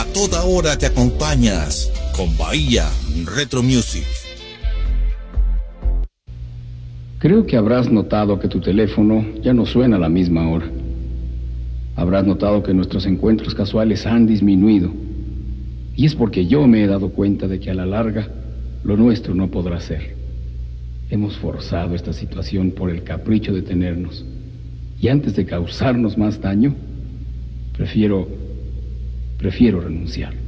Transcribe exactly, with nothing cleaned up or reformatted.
toda hora te acompañas con Bahía Retro Music. Creo que habrás notado que tu teléfono ya no suena a la misma hora. Habrás notado que nuestros encuentros casuales han disminuido. Y es porque yo me he dado cuenta de que a la larga lo nuestro no podrá ser. Hemos forzado esta situación por el capricho de tenernos. Y antes de causarnos más daño, prefiero, prefiero renunciar.